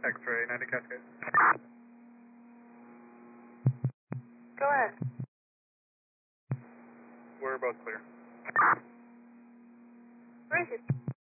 X-ray, 90 Cascade. Go ahead. We're both clear. Where is it?